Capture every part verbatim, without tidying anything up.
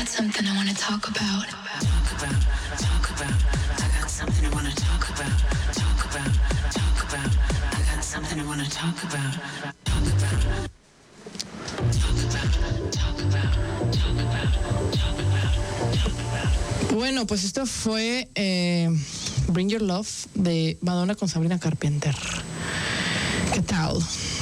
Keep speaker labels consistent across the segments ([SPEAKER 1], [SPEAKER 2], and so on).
[SPEAKER 1] got something I want to talk about. Talk about, talk about. I got something I want to talk about. Talk about, talk about. I got something I want to talk about. Talk about. Talk about, talk about, talk about, talk about, talk about.
[SPEAKER 2] Bueno, pues esto fue eh, Bring Your Love de Madonna con Sabrina Carpenter. ¿Qué tal?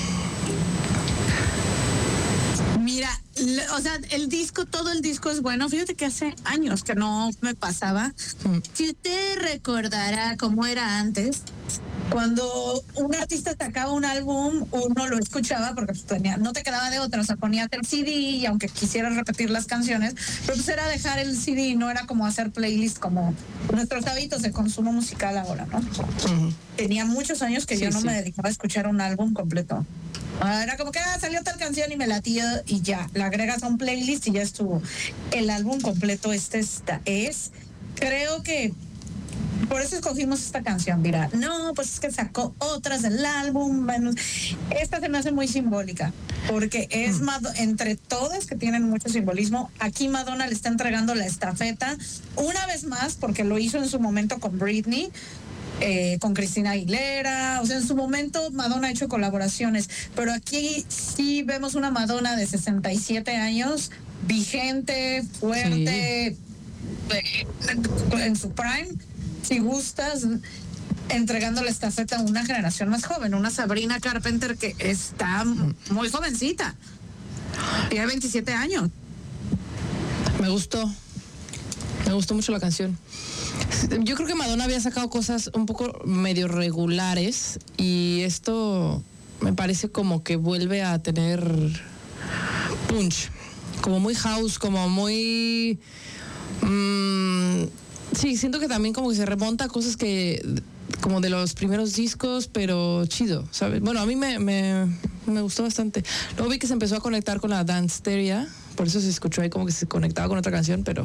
[SPEAKER 3] Mira, o sea, el disco, todo el disco es bueno. Fíjate que hace años que no me pasaba. Mm. Si usted recordará cómo era antes, cuando un artista sacaba un álbum, uno lo escuchaba porque pues, tenía, no te quedaba de otra, o sea, ponías el C D y aunque quisieras repetir las canciones, pero pues era dejar el C D, no era como hacer playlist como nuestros hábitos de consumo musical ahora, ¿no? Uh-huh. Tenía muchos años que sí, yo no sí. me dedicaba a escuchar un álbum completo. Era como que ah, salió tal canción y me latía y ya, la agregas a un playlist y ya estuvo. El álbum completo este está, es, creo que por eso escogimos esta canción, mira. No, pues es que sacó otras del álbum. Bueno, esta se me hace muy simbólica, porque es mm. Mad- entre todas que tienen mucho simbolismo. Aquí Madonna le está entregando la estafeta una vez más, porque lo hizo en su momento con Britney, eh, con Cristina Aguilera. O sea, en su momento Madonna ha hecho colaboraciones, pero aquí sí vemos una Madonna de sesenta y siete años, vigente, fuerte, sí. eh, en su prime. Si gustas, entregando la estafeta a una generación más joven, una Sabrina Carpenter que está muy jovencita, tiene veintisiete años.
[SPEAKER 2] Me gustó, me gustó mucho la canción. Yo creo que Madonna había sacado cosas un poco medio regulares y esto me parece como que vuelve a tener punch, como muy house, como muy... Mmm, sí, siento que también como que se remonta a cosas que como de los primeros discos, pero chido, ¿sabes? Bueno, a mí me, me, me gustó bastante. Luego vi que se empezó a conectar con la Danceteria, por eso se escuchó ahí como que se conectaba con otra canción, pero...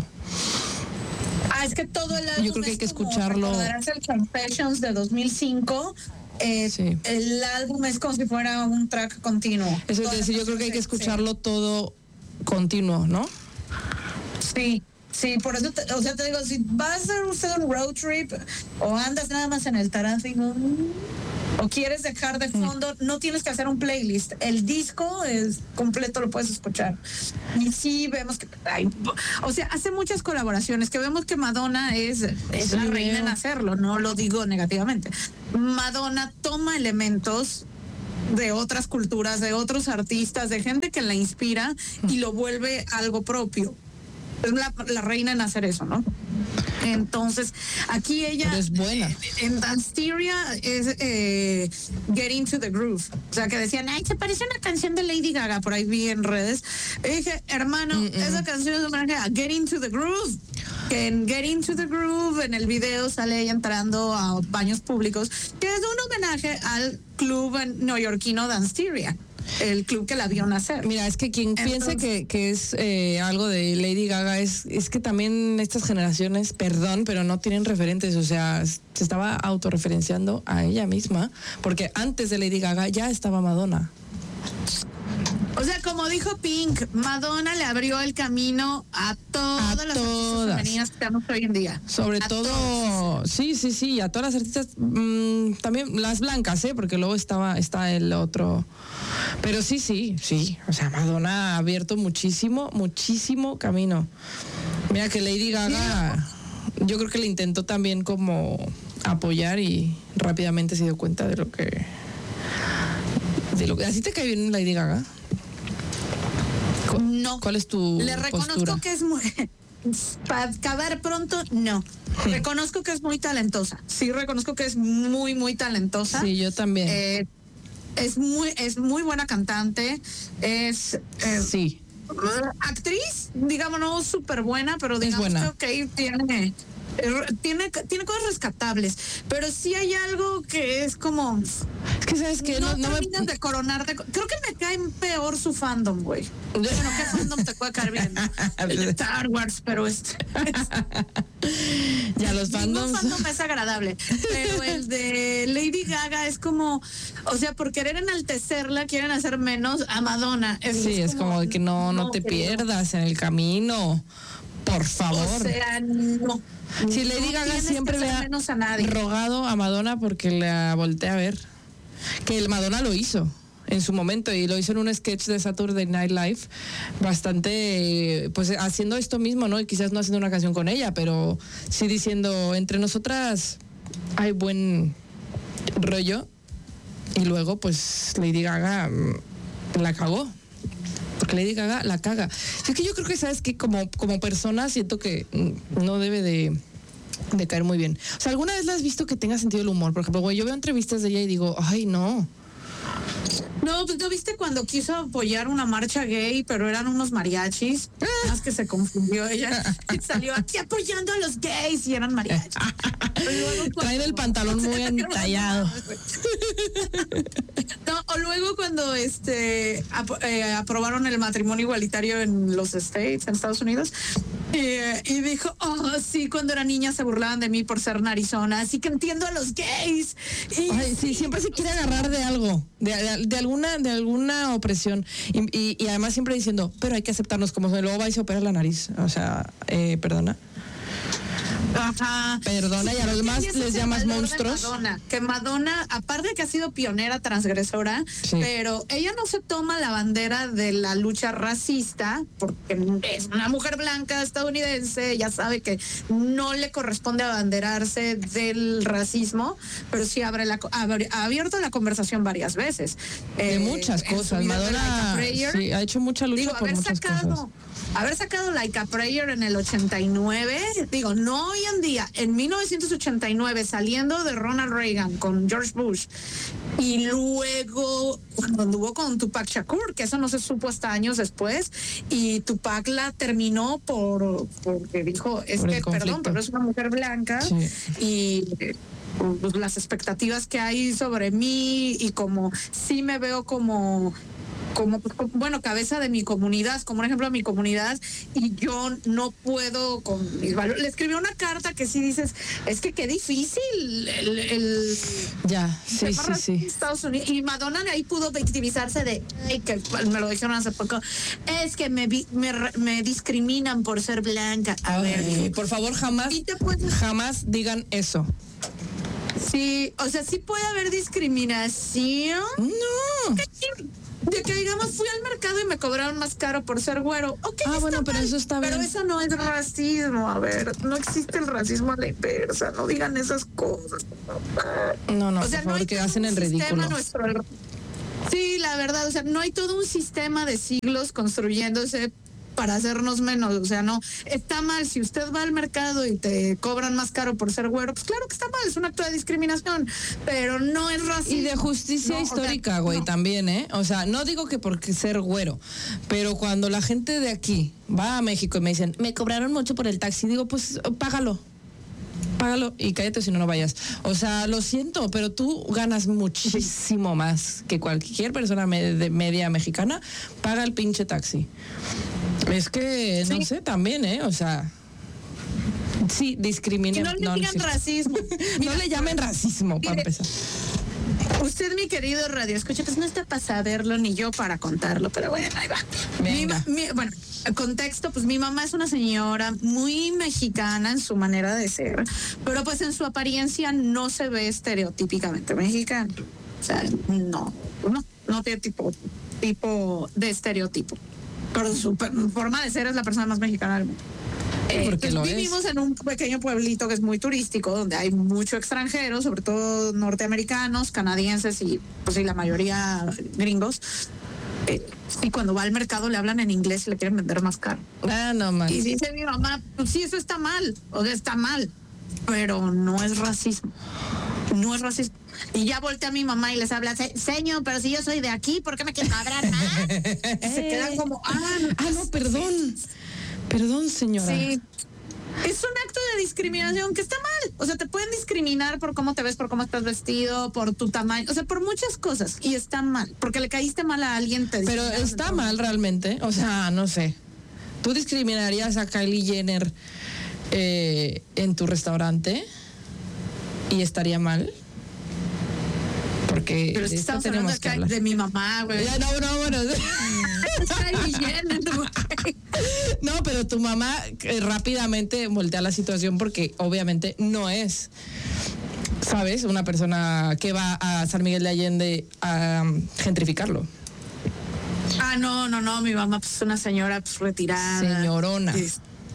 [SPEAKER 3] Ah, es que todo el álbum
[SPEAKER 2] yo creo que hay que
[SPEAKER 3] como,
[SPEAKER 2] escucharlo.
[SPEAKER 3] Recordarás el Confessions de dos mil cinco. Eh, sí. El álbum es como si fuera un track continuo.
[SPEAKER 2] Eso es decir, yo creo que hay que escucharlo sí. todo continuo, ¿no?
[SPEAKER 3] Sí. Sí, por eso, te, o sea, te digo, si vas a hacer usted un road trip o andas nada más en el tráfico o quieres dejar de fondo, mm. no tienes que hacer un playlist. El disco es completo, lo puedes escuchar. Y sí vemos que, ay, o sea, hace muchas colaboraciones que vemos que Madonna es, es sí, la reina veo. en hacerlo, no lo digo negativamente. Madonna toma elementos de otras culturas, de otros artistas, de gente que la inspira mm. y lo vuelve algo propio. Es la, la reina en hacer eso, ¿no? Entonces, aquí ella...
[SPEAKER 2] Pero es buena.
[SPEAKER 3] En Danceteria es eh, Get Into the Groove. O sea, que decían, ay, se parece a una canción de Lady Gaga, por ahí vi en redes. Y dije, hermano, Mm-mm. esa canción es homenaje a Get Into the Groove. Que en Get Into the Groove, en el video, sale ella entrando a baños públicos, que es un homenaje al club neoyorquino Danceteria, el club que la vio nacer.
[SPEAKER 2] Mira, es que quien Entonces, piense que, que es eh, algo de Lady Gaga es, es que también estas generaciones, perdón, pero no tienen referentes, o sea, se estaba autorreferenciando a ella misma, porque antes de Lady Gaga ya estaba Madonna.
[SPEAKER 3] O sea, como dijo Pink, Madonna le abrió el camino a todas
[SPEAKER 2] a
[SPEAKER 3] las
[SPEAKER 2] todas.
[SPEAKER 3] artistas femeninas que tenemos hoy en día.
[SPEAKER 2] Sobre
[SPEAKER 3] a
[SPEAKER 2] todo,
[SPEAKER 3] todas.
[SPEAKER 2] sí, sí, sí, a todas las artistas, mmm, también las blancas, ¿eh? Porque luego estaba, está el otro. Pero sí, sí, sí. O sea, Madonna ha abierto muchísimo, muchísimo camino. Mira que Lady Gaga, sí. yo creo que le intentó también como apoyar y rápidamente se dio cuenta de lo que... De lo que ¿así te cae bien Lady Gaga?
[SPEAKER 3] No.
[SPEAKER 2] ¿Cuál es tu
[SPEAKER 3] Le reconozco
[SPEAKER 2] postura?
[SPEAKER 3] que es muy... Para acabar pronto, no. Reconozco que es muy talentosa. Sí, reconozco que es muy, muy talentosa.
[SPEAKER 2] Sí, yo también.
[SPEAKER 3] Eh, es muy, es muy buena cantante. Es... Eh,
[SPEAKER 2] sí.
[SPEAKER 3] Actriz, digamos, no súper buena, pero digamos que okay, tiene... Tiene, tiene cosas rescatables, pero sí hay algo que es como...
[SPEAKER 2] Es que sabes que
[SPEAKER 3] no,
[SPEAKER 2] no, no
[SPEAKER 3] terminas me... de coronar. De, creo que me cae peor su fandom, güey. Bueno, ¿qué fandom te puede caer bien? El de Star Wars, pero este...
[SPEAKER 2] ya los fandoms...
[SPEAKER 3] Ningún fandom es agradable, pero el de Lady Gaga es como... O sea, por querer enaltecerla, quieren hacer menos a Madonna.
[SPEAKER 2] Es, sí, es como, es como que no, no, no te pierdas en el camino. Por favor.
[SPEAKER 3] O sea, no.
[SPEAKER 2] Si Lady
[SPEAKER 3] no
[SPEAKER 2] Gaga
[SPEAKER 3] tienes
[SPEAKER 2] siempre
[SPEAKER 3] que
[SPEAKER 2] le
[SPEAKER 3] hacer
[SPEAKER 2] ha
[SPEAKER 3] menos a nadie.
[SPEAKER 2] rogado a Madonna porque la voltea a ver. Que el Madonna lo hizo en su momento y lo hizo en un sketch de Saturday Night Live bastante, pues haciendo esto mismo, ¿no? Y quizás no haciendo una canción con ella, pero sí diciendo, entre nosotras hay buen rollo y luego pues Lady Gaga mm, la cagó. Porque Lady Gaga la caga. Es que yo creo que, ¿sabes qué? Como, como persona siento que mm, no debe de... de caer muy bien. O sea, ¿alguna vez la has visto que tenga sentido del humor? Por ejemplo, güey, yo veo entrevistas de ella y digo, ay, no.
[SPEAKER 3] No, pues ¿no viste cuando quiso apoyar una marcha gay, pero eran unos mariachis? Más que se confundió ella. Salió aquí apoyando a los gays y eran mariachis.
[SPEAKER 2] Trae del pantalón muy entallado.
[SPEAKER 3] No, o luego cuando este ap- eh, aprobaron el matrimonio igualitario en los States, en Estados Unidos, eh, y dijo, oh, sí, cuando era niña se burlaban de mí por ser narizona, así que entiendo a los gays. Y
[SPEAKER 2] Ay, sí, siempre se quiere agarrar de algo, de, de, de alguna de alguna opresión. Y, y, y además siempre diciendo, pero hay que aceptarnos como son. Luego va y se opera la nariz. O sea, eh, perdona.
[SPEAKER 3] Ajá.
[SPEAKER 2] Perdona, y a los demás
[SPEAKER 3] Sí, ese
[SPEAKER 2] les
[SPEAKER 3] es el
[SPEAKER 2] llamas
[SPEAKER 3] valor de
[SPEAKER 2] monstruos.
[SPEAKER 3] Madonna, que Madonna, aparte de que ha sido pionera transgresora,
[SPEAKER 2] Sí.
[SPEAKER 3] pero ella no se toma la bandera de la lucha racista, porque es una mujer blanca estadounidense, ya sabe que no le corresponde abanderarse del racismo, pero sí abre la, abre, ha abierto la conversación varias veces.
[SPEAKER 2] De
[SPEAKER 3] Eh,
[SPEAKER 2] muchas
[SPEAKER 3] en su
[SPEAKER 2] cosas.
[SPEAKER 3] video de Like
[SPEAKER 2] Madonna
[SPEAKER 3] a Prayer,
[SPEAKER 2] sí, ha hecho mucha lucha
[SPEAKER 3] digo,
[SPEAKER 2] por
[SPEAKER 3] haber
[SPEAKER 2] muchas
[SPEAKER 3] sacado,
[SPEAKER 2] cosas.
[SPEAKER 3] haber sacado Like a Prayer en el ochenta y nueve, digo, no hoy en día, en mil novecientos ochenta y nueve, saliendo de Ronald Reagan con George Bush, y luego cuando anduvo con Tupac Shakur, que eso no se supo hasta años después, y Tupac la terminó por porque dijo, es
[SPEAKER 2] Por el
[SPEAKER 3] que, perdón,
[SPEAKER 2] conflicto.
[SPEAKER 3] pero es una mujer blanca,
[SPEAKER 2] Sí.
[SPEAKER 3] y eh, pues, las expectativas que hay sobre mí, y como sí me veo como como, pues, como, bueno, cabeza de mi comunidad, como un ejemplo de mi comunidad, y yo no puedo con mis valores. Le escribió una carta que sí dices, es que qué difícil el, el
[SPEAKER 2] Ya, sí,
[SPEAKER 3] tema
[SPEAKER 2] sí,
[SPEAKER 3] racista
[SPEAKER 2] sí.
[SPEAKER 3] en Estados Unidos. Y Madonna ahí pudo victimizarse de, ay, que me lo dijeron hace poco, es que me, vi- me, re- me discriminan por ser blanca. A ver,
[SPEAKER 2] Ay,
[SPEAKER 3] dijo,
[SPEAKER 2] por favor, jamás,
[SPEAKER 3] ¿y te puedes-
[SPEAKER 2] jamás digan eso.
[SPEAKER 3] sí, o sea, sí puede haber discriminación.
[SPEAKER 2] No.
[SPEAKER 3] De que digamos, fui al mercado y me cobraron más caro por ser güero. Ok,
[SPEAKER 2] Ah,
[SPEAKER 3] está
[SPEAKER 2] bueno, pero
[SPEAKER 3] mal,
[SPEAKER 2] eso está
[SPEAKER 3] pero
[SPEAKER 2] bien.
[SPEAKER 3] eso no es racismo. A ver, no existe el racismo a la inversa. No digan esas cosas.
[SPEAKER 2] No, no,
[SPEAKER 3] O sea,
[SPEAKER 2] por favor,
[SPEAKER 3] hay
[SPEAKER 2] que
[SPEAKER 3] todo
[SPEAKER 2] hacen
[SPEAKER 3] un
[SPEAKER 2] el
[SPEAKER 3] sistema
[SPEAKER 2] ridículo.
[SPEAKER 3] nuestro- Sí, la verdad, o sea, no hay todo un sistema de siglos construyéndose para hacernos menos, o sea, no, está mal, si usted va al mercado y te cobran más caro por ser güero, pues claro que está mal, es un acto de discriminación, pero no es racismo.
[SPEAKER 2] Y de justicia
[SPEAKER 3] No, o sea,
[SPEAKER 2] histórica, güey,
[SPEAKER 3] no.
[SPEAKER 2] también, ¿eh? O sea, no digo que porque ser güero, pero cuando la gente de aquí va a México y me dicen, me cobraron mucho por el taxi, digo, pues págalo. Págalo y cállate si no, no vayas. O sea, lo siento, pero tú ganas muchísimo más que cualquier persona me- de media mexicana. Paga el pinche taxi. Es que, no
[SPEAKER 3] Sí.
[SPEAKER 2] sé, también, ¿eh? O sea, sí,
[SPEAKER 3] Y
[SPEAKER 2] discriminen.
[SPEAKER 3] no le
[SPEAKER 2] no, no es
[SPEAKER 3] digan
[SPEAKER 2] cierto.
[SPEAKER 3] racismo.
[SPEAKER 2] No
[SPEAKER 3] Mira,
[SPEAKER 2] le llamen racismo, para
[SPEAKER 3] mire,
[SPEAKER 2] empezar.
[SPEAKER 3] Usted, mi querido radio, escucha, pues no está para saberlo ni yo para contarlo, pero bueno, ahí va. Mi
[SPEAKER 2] Venga.
[SPEAKER 3] ma- mi- bueno, el contexto, pues mi mamá es una señora muy mexicana en su manera de ser, pero pues en su apariencia no se ve estereotípicamente mexicana. O sea, no, no, no tiene tipo, tipo de estereotipo. Pero su per- forma de ser es la persona más mexicana del mundo. Eh,
[SPEAKER 2] Porque
[SPEAKER 3] pues
[SPEAKER 2] lo
[SPEAKER 3] vivimos en un pequeño pueblito que es muy turístico, donde hay mucho extranjero, sobre todo norteamericanos, canadienses y pues sí, la mayoría gringos. Eh, y cuando va al mercado le hablan en inglés y le quieren vender más caro.
[SPEAKER 2] Ah, no más.
[SPEAKER 3] Y dice mi mamá, pues sí, eso está mal, o sea, está mal, pero no es racismo. No es racismo. Y ya voltea a mi mamá y les habla, "Se- señor, pero si yo soy de aquí, ¿por qué me quieren cobrar más?" Y se quedan como, ah, no,
[SPEAKER 2] Ah, no, perdón. Perdón, señora.
[SPEAKER 3] sí. Es un acto de discriminación que está mal. O sea, te pueden discriminar por cómo te ves, por cómo estás vestido, por tu tamaño, o sea, por muchas cosas. Y está mal. Porque le caíste mal a alguien, te
[SPEAKER 2] Pero
[SPEAKER 3] discriminas,
[SPEAKER 2] está
[SPEAKER 3] entonces-
[SPEAKER 2] mal realmente. O sea, no sé. ¿Tú discriminarías a Kylie Jenner eh, en tu restaurante? ¿Y estaría mal? Porque
[SPEAKER 3] Pero es
[SPEAKER 2] de
[SPEAKER 3] que
[SPEAKER 2] esto
[SPEAKER 3] estamos hablando
[SPEAKER 2] tenemos
[SPEAKER 3] de,
[SPEAKER 2] que
[SPEAKER 3] Ky-
[SPEAKER 2] hablar.
[SPEAKER 3] de mi mamá, güey.
[SPEAKER 2] Ya, no, no, bueno.
[SPEAKER 3] Es Kylie Jenner, güey.
[SPEAKER 2] No, pero tu mamá eh, rápidamente voltea la situación porque obviamente no es, ¿sabes? Una persona que va a San Miguel de Allende a um, gentrificarlo.
[SPEAKER 3] Ah, no, no, no, mi mamá pues es una señora pues retirada.
[SPEAKER 2] Señorona.
[SPEAKER 3] Sí,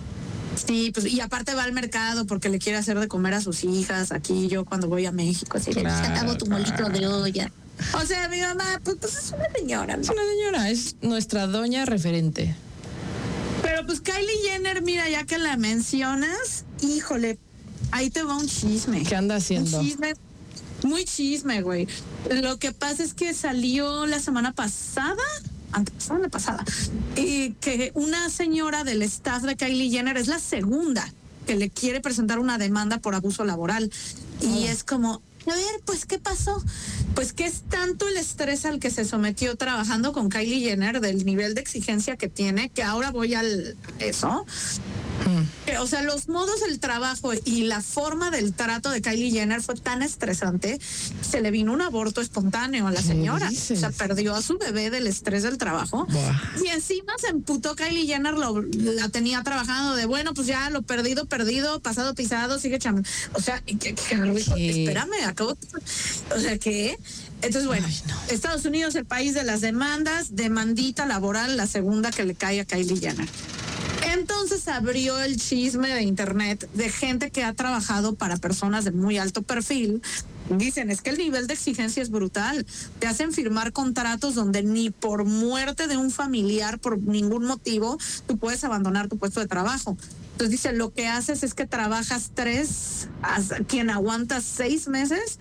[SPEAKER 3] sí, pues y aparte va al mercado porque le quiere hacer de comer a sus hijas. Aquí yo cuando voy a México, así
[SPEAKER 2] Claro,
[SPEAKER 3] le acabo tu molito
[SPEAKER 2] claro.
[SPEAKER 3] de olla. O sea, mi mamá pues, pues es una señora, ¿no?
[SPEAKER 2] Es una señora, es nuestra doña referente.
[SPEAKER 3] Pero pues Kylie Jenner, mira, ya que la mencionas, híjole, ahí te va un chisme.
[SPEAKER 2] ¿Qué anda haciendo?
[SPEAKER 3] Un chisme, muy chisme, güey. Lo que pasa es que salió la semana pasada, antepasada, la pasada, y que una señora del staff de Kylie Jenner es la segunda que le quiere presentar una demanda por abuso laboral. Y
[SPEAKER 2] Oh.
[SPEAKER 3] es como, a ver, pues, ¿qué pasó? Pues que es tanto el estrés al que se sometió trabajando con Kylie Jenner, del nivel de exigencia que tiene, que ahora voy al eso.
[SPEAKER 2] Mm.
[SPEAKER 3] Que, o sea, los modos del trabajo y la forma del trato de Kylie Jenner fue tan estresante, se le vino un aborto espontáneo a la
[SPEAKER 2] ¿Qué
[SPEAKER 3] señora.
[SPEAKER 2] dices?
[SPEAKER 3] O sea, perdió a su bebé del estrés del trabajo.
[SPEAKER 2] Buah.
[SPEAKER 3] Y encima se emputó Kylie Jenner, lo, la tenía trabajando de, bueno, pues ya lo perdido, perdido, pasado, pisado, sigue cham... O sea, que, que, que,
[SPEAKER 2] ¿Qué?
[SPEAKER 3] espérame, acabo... O sea, ¿qué? Entonces, bueno,
[SPEAKER 2] Ay, no.
[SPEAKER 3] Estados Unidos, el país de las demandas, demandita laboral, la segunda que le cae a Kylie Jenner. Entonces abrió el chisme de internet de gente que ha trabajado para personas de muy alto perfil. Dicen, es que el nivel de exigencia es brutal. Te hacen firmar contratos donde ni por muerte de un familiar, por ningún motivo, tú puedes abandonar tu puesto de trabajo. Entonces dice, lo que haces es que trabajas tres, quien aguanta seis meses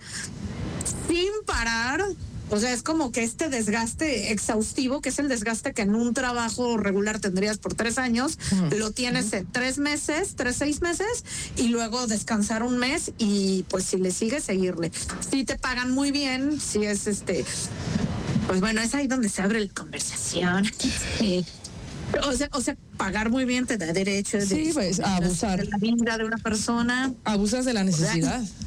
[SPEAKER 3] sin parar. O sea, es como que este desgaste exhaustivo, que es el desgaste que en un trabajo regular tendrías por tres años, uh-huh. lo tienes en tres meses, tres, seis meses, y luego descansar un mes y pues si le sigues, seguirle. Si te pagan muy bien, si es este, pues bueno, es ahí donde se abre la conversación. Eh, o sea, o sea, pagar muy bien te da derecho de,
[SPEAKER 2] sí, pues, a abusar
[SPEAKER 3] de la vida de una persona.
[SPEAKER 2] Abusas de la necesidad.
[SPEAKER 3] O sea,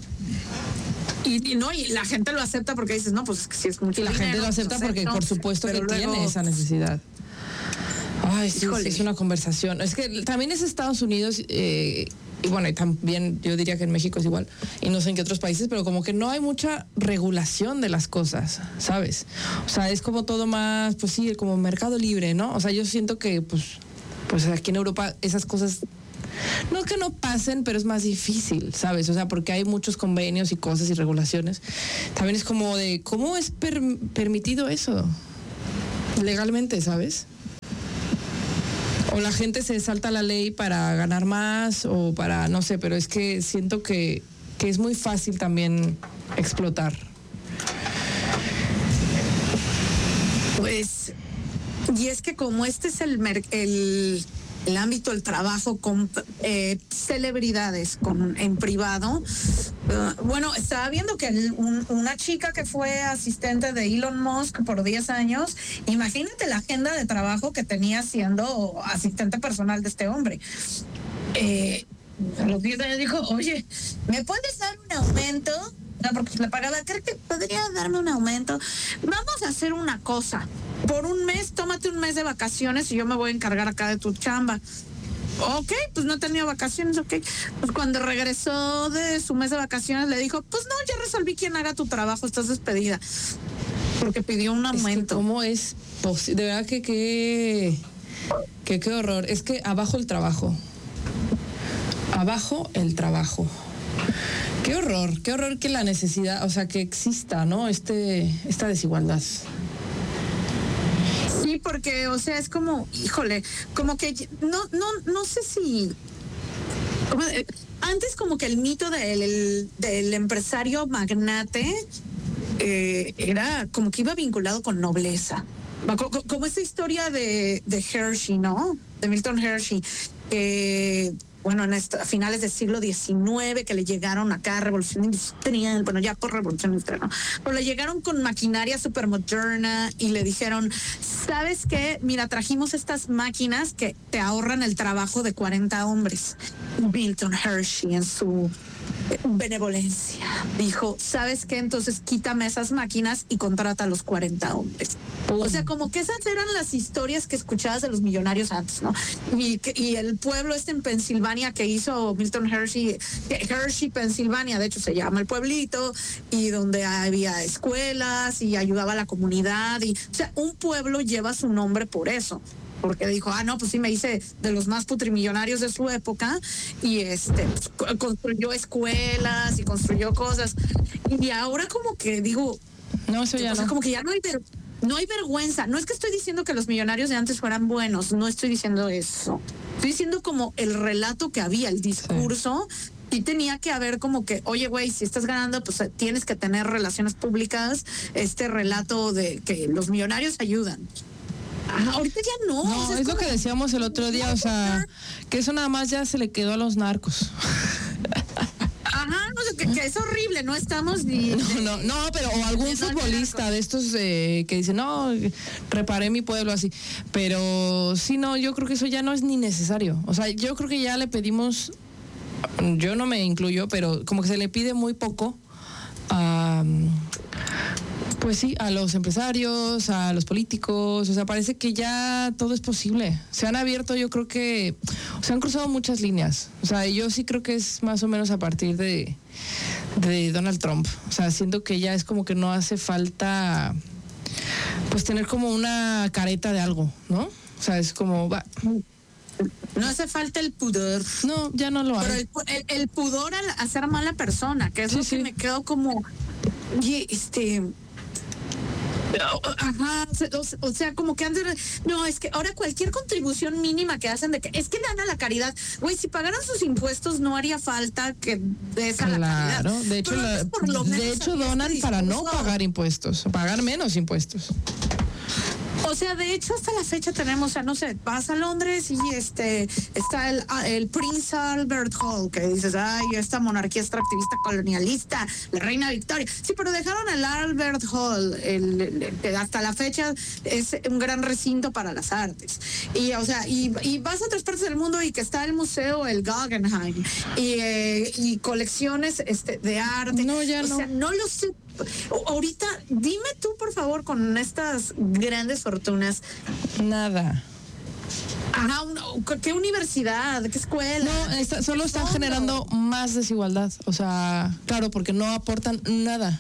[SPEAKER 3] Y, y no, y la gente lo acepta porque dices, no, pues es que si es mucho
[SPEAKER 2] La
[SPEAKER 3] dinero,
[SPEAKER 2] gente lo acepta
[SPEAKER 3] pues,
[SPEAKER 2] porque
[SPEAKER 3] no,
[SPEAKER 2] por supuesto que
[SPEAKER 3] luego,
[SPEAKER 2] tiene esa necesidad. Ay, sí, sí, es una conversación. Es que también es Estados Unidos, eh, y bueno, y también yo diría que en México es igual, y no sé en qué otros países, pero como que no hay mucha regulación de las cosas, ¿sabes? O sea, es como todo más, pues sí, como mercado libre, ¿no? O sea, yo siento que, pues, pues aquí en Europa esas cosas... No que no pasen, pero es más difícil, ¿sabes? O sea, porque hay muchos convenios y cosas y regulaciones. También es como de, ¿cómo es per- permitido eso? Legalmente, ¿sabes? O la gente se salta la ley para ganar más o para, no sé, pero es que siento que, que es muy fácil también explotar.
[SPEAKER 3] Pues, y es que como este es el... Mer- el el ámbito del trabajo con eh, celebridades con, en privado. Uh, bueno, estaba viendo que el, un, una chica que fue asistente de Elon Musk por diez años, imagínate la agenda de trabajo que tenía siendo asistente personal de este hombre. Eh, a los diez años dijo, oye, ¿me puedes dar un aumento? No, porque le pagaba, creo que podría darme un aumento. Vamos a hacer una cosa. Por un mes, tómate un mes de vacaciones y yo me voy a encargar acá de tu chamba. Ok, pues no tenía vacaciones, ok. Pues cuando regresó de su mes de vacaciones le dijo, pues no, ya resolví quién haga tu trabajo, estás despedida. Porque pidió un aumento.
[SPEAKER 2] Es que ¿cómo es posible? De verdad que qué que, qué horror. Es que abajo el trabajo. Abajo el trabajo. Qué horror, qué horror que la necesidad, o sea, que exista, ¿no? Este, esta desigualdad.
[SPEAKER 3] Sí, porque, o sea, es como, híjole, como que no, no, no sé si como, eh, antes como que el mito del, el, del empresario magnate eh, era como que iba vinculado con nobleza. Como, como esa historia de, de Hershey, ¿no? De Milton Hershey, que bueno, en esta, a finales del siglo diecinueve, que le llegaron acá a Revolución Industrial, bueno, ya por Revolución Industrial, ¿no? Pero le llegaron con maquinaria súper moderna y le dijeron, ¿sabes qué? Mira, trajimos estas máquinas que te ahorran el trabajo de cuarenta hombres. Milton Hershey en su benevolencia. Dijo, ¿sabes qué? Entonces quítame esas máquinas y contrata a los cuarenta hombres. O sea, como que esas eran las historias que escuchabas de los millonarios antes, ¿no? Y, y el pueblo este en Pensilvania que hizo Milton Hershey, Hershey, Pensilvania, de hecho se llama el pueblito, y donde había escuelas y ayudaba a la comunidad. Y, o sea, un pueblo lleva su nombre por eso. Porque dijo, ah, no, pues sí, me hice de los más putrimillonarios de su época y este pues, construyó escuelas y construyó cosas. Y ahora como que digo,
[SPEAKER 2] no, eso ya
[SPEAKER 3] o sea,
[SPEAKER 2] no.
[SPEAKER 3] como que ya no hay, ver, no hay vergüenza. No es que estoy diciendo que los millonarios de antes fueran buenos, no estoy diciendo eso. Estoy diciendo como el relato que había, el discurso. Sí. Y tenía que haber como que, oye, güey, si estás ganando, pues tienes que tener relaciones públicas, este relato de que los millonarios ayudan. Ah, ahorita ya no.
[SPEAKER 2] No,
[SPEAKER 3] o sea,
[SPEAKER 2] es,
[SPEAKER 3] es
[SPEAKER 2] lo
[SPEAKER 3] como...
[SPEAKER 2] que decíamos el otro día, o sea, que eso nada más ya se le quedó a los narcos.
[SPEAKER 3] Ajá, no sé, que, que es horrible, no estamos ni...
[SPEAKER 2] No, no, no, pero o algún futbolista de estos eh, que dice, no, reparé mi pueblo así. Pero sí, no, yo creo que eso ya no es ni necesario. O sea, yo creo que ya le pedimos, yo no me incluyo, pero como que se le pide muy poco a... Pues sí, a los empresarios, a los políticos, o sea, parece que ya todo es posible. Se han abierto, yo creo que, se han cruzado muchas líneas. O sea, yo sí creo que es más o menos a partir de, de Donald Trump. O sea, siento que ya es como que no hace falta, pues tener como una careta de algo, ¿no? O sea, es como... Va.
[SPEAKER 3] No hace falta el pudor.
[SPEAKER 2] No, ya no lo hay.
[SPEAKER 3] Pero el, el, el pudor al hacer mala persona, que es sí, lo sí. que me quedo como... Oye, este... Ajá, o, o sea, como que antes, no, es que ahora cualquier contribución mínima que hacen de que es que dan a la caridad, güey, si pagaran sus impuestos no haría falta que des a
[SPEAKER 2] claro,
[SPEAKER 3] la caridad.
[SPEAKER 2] Claro, de hecho, la, de hecho donan este para no pagar impuestos, pagar menos impuestos.
[SPEAKER 3] O sea, de hecho, hasta la fecha tenemos, o sea, no sé, vas a Londres y este está el, el Prince Albert Hall, que dices, ay, esta monarquía extractivista colonialista, la reina Victoria. Sí, pero dejaron el Albert Hall, el, el, el, hasta la fecha es un gran recinto para las artes. Y, o sea, y, y vas a otras partes del mundo y que está el museo, el Guggenheim, y, eh, y colecciones este, de arte.
[SPEAKER 2] No, ya
[SPEAKER 3] o
[SPEAKER 2] no.
[SPEAKER 3] O sea, no lo sé. Ahorita, dime tú, por favor, con estas grandes fortunas.
[SPEAKER 2] Nada.
[SPEAKER 3] Ajá, ¿qué universidad? ¿Qué escuela?
[SPEAKER 2] No, está, solo están fondo? generando más desigualdad. O sea, claro, porque no aportan nada.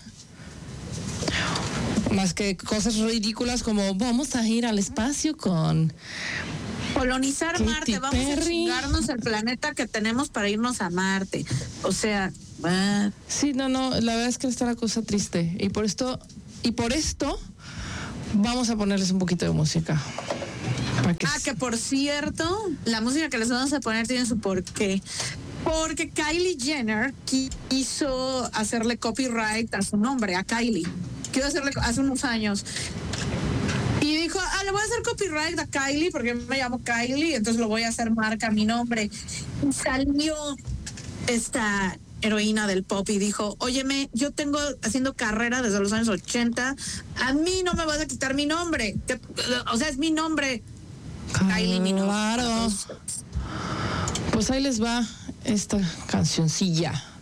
[SPEAKER 2] Más que cosas ridículas como vamos a ir al espacio con...
[SPEAKER 3] colonizar
[SPEAKER 2] Katy
[SPEAKER 3] Marte, vamos
[SPEAKER 2] Perry.
[SPEAKER 3] a chingarnos el planeta que tenemos para irnos a Marte. O sea... Ah.
[SPEAKER 2] Sí, no, no, la verdad es que está la cosa triste. Y por esto, y por esto, vamos a ponerles un poquito de música.
[SPEAKER 3] Que ah, que por cierto, la música que les vamos a poner tiene su porqué. Porque Kylie Jenner quiso hacerle copyright a su nombre, a Kylie. Quiso hacerle hace unos años. Y dijo, ah, le voy a hacer copyright a Kylie porque me llamo Kylie, entonces lo voy a hacer marca a mi nombre. Y salió esta heroína del pop y dijo, óyeme, yo tengo haciendo carrera desde los años ochenta, a mí no me vas a quitar mi nombre, que, o sea, es mi nombre.
[SPEAKER 2] Claro.
[SPEAKER 3] Kylie Minogue.
[SPEAKER 2] Pues ahí les va esta cancioncilla.